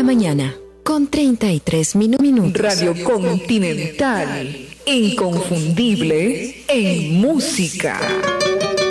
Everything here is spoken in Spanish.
la mañana, con 33 minutos. Radio Continental, inconfundible en música.